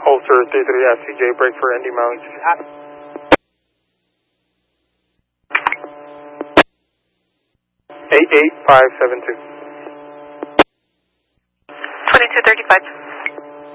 Holster 33 FCJ, break for Indy Mileage. 88572. 2235.